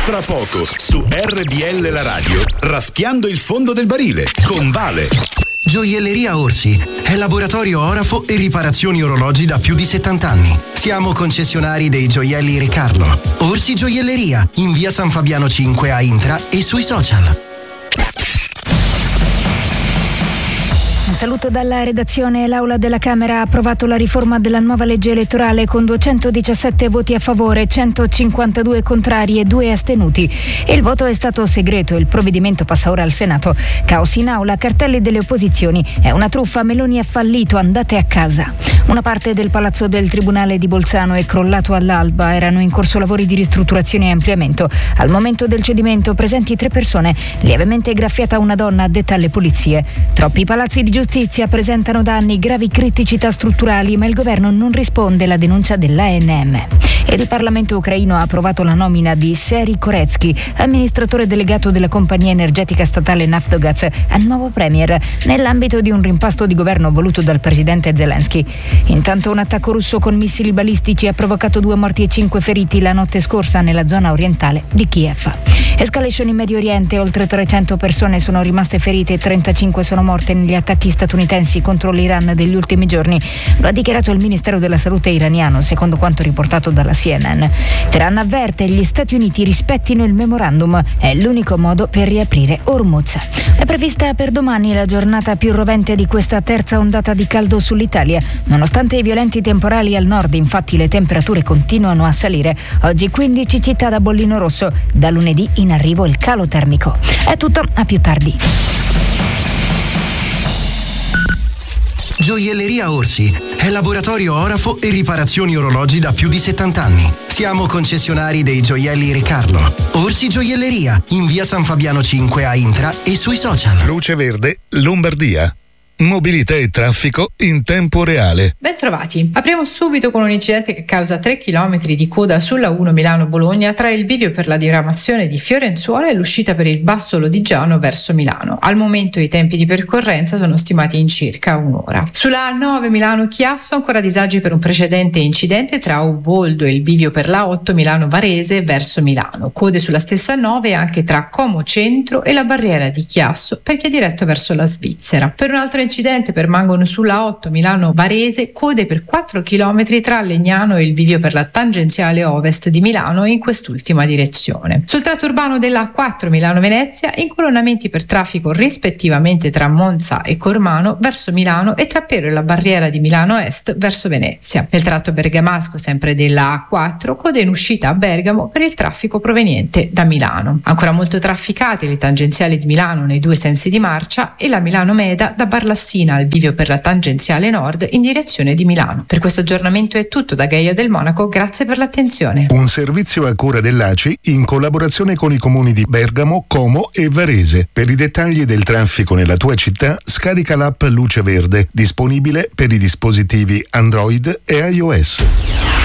Tra poco su RBL la radio, raschiando il fondo del barile con Vale. Gioielleria Orsi è laboratorio orafo e riparazioni orologi da più di 70 anni. Siamo concessionari dei gioielli Re Carlo. Orsi Gioielleria in via San Fabiano 5 a Intra e sui social. Un saluto dalla redazione. L'Aula della Camera ha approvato la riforma della nuova legge elettorale con 217 voti a favore, 152 contrari e 2 astenuti. Il voto è stato segreto e il provvedimento passa ora al Senato. Caos in Aula, cartelli delle opposizioni. È una truffa, Meloni ha fallito, andate a casa. Una parte del palazzo del Tribunale di Bolzano è crollato all'alba. Erano in corso lavori di ristrutturazione e ampliamento. Al momento del cedimento presenti 3 persone, lievemente graffiata una donna addetta alle pulizie. Troppi palazzi di giustizia presentano danni, gravi criticità strutturali, ma il governo non risponde alla denuncia dell'ANM. Ed il Parlamento ucraino ha approvato la nomina di Serhiy Koretsky, amministratore delegato della compagnia energetica statale Naftogaz, a nuovo premier, nell'ambito di un rimpasto di governo voluto dal presidente Zelensky. Intanto un attacco russo con missili balistici ha provocato 2 morti e 5 feriti la notte scorsa nella zona orientale di Kiev. Escalation in Medio Oriente, oltre 300 persone sono rimaste ferite e 35 sono morte negli attacchi statunitensi contro l'Iran degli ultimi giorni. Lo ha dichiarato il Ministero della Salute iraniano, secondo quanto riportato dalla CNN. Teheran avverte: gli Stati Uniti rispettino il memorandum, è l'unico modo per riaprire Hormuz. È prevista per domani la giornata più rovente di questa terza ondata di caldo sull'Italia. Nonostante i violenti temporali al nord, infatti, le temperature continuano a salire. Oggi 15 città da bollino rosso, da lunedì in arrivo il calo termico. È tutto, a più tardi. Gioielleria Orsi è laboratorio orafo e riparazioni orologi da più di 70 anni. Siamo concessionari dei gioielli Re Carlo. Orsi Gioielleria in via San Fabiano 5 a Intra e sui social. Luce Verde, Lombardia. Mobilità e traffico in tempo reale. Bentrovati. Apriamo subito con un incidente che causa 3 km di coda sulla 1 Milano-Bologna tra il bivio per la diramazione di Fiorenzuola e l'uscita per il Basso Lodigiano verso Milano. Al momento i tempi di percorrenza sono stimati in circa un'ora. Sulla A9 Milano-Chiasso ancora disagi per un precedente incidente tra Uboldo e il bivio per la 8 Milano-Varese verso Milano. Code sulla stessa 9 anche tra Como Centro e la barriera di Chiasso per chi è diretto verso la Svizzera. Per un altro incidente permangono sulla 8 Milano-Varese code per 4 km tra Legnano e il bivio per la tangenziale ovest di Milano in quest'ultima direzione. Sul tratto urbano della A4 Milano-Venezia incolonnamenti per traffico rispettivamente tra Monza e Cormano verso Milano e tra Pero e la barriera di Milano Est verso Venezia. Nel tratto bergamasco sempre della A4 code in uscita a Bergamo per il traffico proveniente da Milano. Ancora molto trafficate le tangenziali di Milano nei 2 sensi di marcia e la Milano-Meda da Barlassina al bivio per la tangenziale nord in direzione di Milano. Per questo aggiornamento è tutto da Gaia del Monaco, grazie per l'attenzione. Un servizio a cura dell'ACI in collaborazione con i comuni di Bergamo, Como e Varese. Per i dettagli del traffico nella tua città scarica l'app Luce Verde, disponibile per i dispositivi Android e iOS.